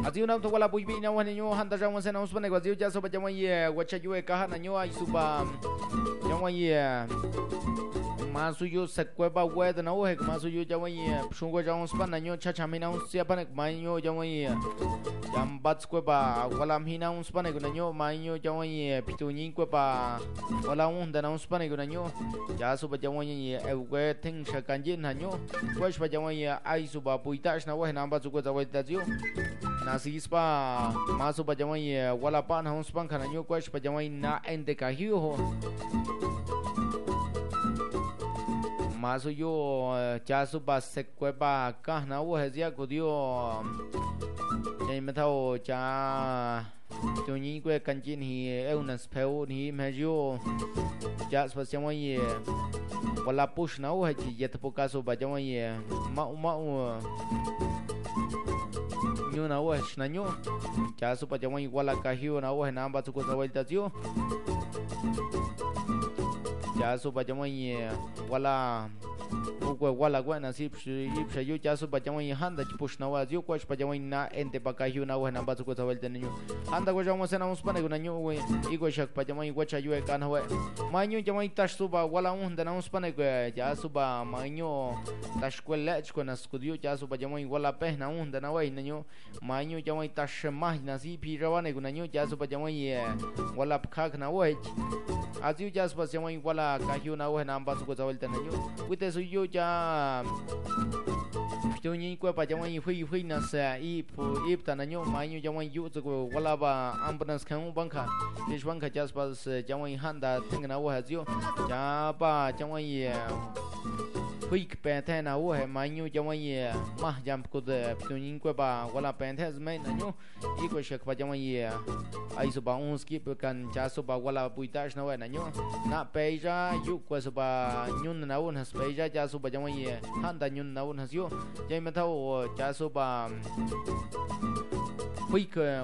Aziu nam to wala puibi na wan nyo hanta jang wan sen us pane aziu ja so ba jang ye wacha yue ka na nyo ai suba jang ye masuyo sekwe ba wed na o he masuyo jang ye shungo jang us pan na nyo cha cha mina us sia pane ma nyo jang ye jam bats kwe ba wala mhina uns pane na nyo ma nyo jang ye pitu nyin kwe ba wala un da na us pane na nyo ja so ba jang ye e we thing sha kanjin na nyo wash ba jang ye ai suba puitash na o he na ba zu ko za wa da ziu nasi spa masu pajamai wala pan haus pan khana nyu kwash pajamai na ente ka hiu ho masu yo chasu ba sekwe ba kahna wo hezia kodio nei metao cha tuni kwe kanjin hi eunas peu ni mejo jas pajamai wala push na wo heji yet pokaso pajamai ma nyo na wo na nyo cha su pa jamo igual a kahio na wo na ba su ko sa vuelta tio cha su pa jamo wala uko wala gwana sip yo cha su pa jamo handa push na wa tio ko pa jamo na ente pa kahio na wo na ba su ko sa vuelta nyo handa ko jamo se na uns pane na nyo we iko shak pa jamo igual cha yo kan ho ma nyo jamo tash su ba wala un da na uns pane ko cha su ba ma nyo tash ko lech ko na studio cha su pa jamo igual a pe na un da na wa na nyo maño ya voy tash más nasi pi rawane guna nyo ya so pa jamo ye wala khak na wo aziu ya so pa jamo wala kahyu na wo na amba su ko zawalta na nyo wite su yo ya to ni ko pa jamo hui na sa ip ta na nyo maño jamo yu zu ko wala ba ambulance kan banka ye banka ya so pa jamo handa ting na wo aziu ya ba jamo ye hui pe the na wo he maño jamo ye mah jam ko de tunin ko ba wala pen the zme na nyo iko shek pa jamo ye ai so ba un skip kan cha so ba wala puitash na wa na nyo na pe ja yu ko so ba nyun na un has pe ja cha so ba jamo ye han da nyun na un has yo jai ma tho cha so ba hui